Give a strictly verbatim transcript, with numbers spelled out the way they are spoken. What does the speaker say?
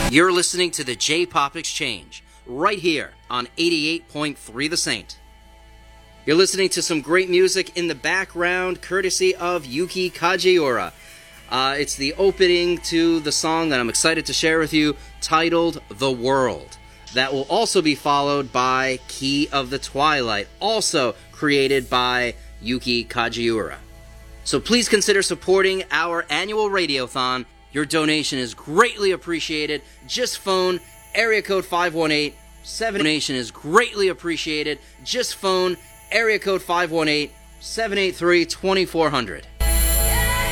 You're listening to the J-Pop Exchange, right here on eighty-eight point three The Saint. You're listening to some great music in the background, courtesy of Yuki Kajiura. Uh, it's the opening to the song that I'm excited to share with you, titled The World. That will also be followed by Key of the Twilight, also created by Yuki Kajiura. So please consider supporting our annual Radiothon. Your donation is greatly appreciated. Just phone area code five one eight seven. Donation is greatly appreciated. Just phone area code five one eight seven eight three two four zero zero.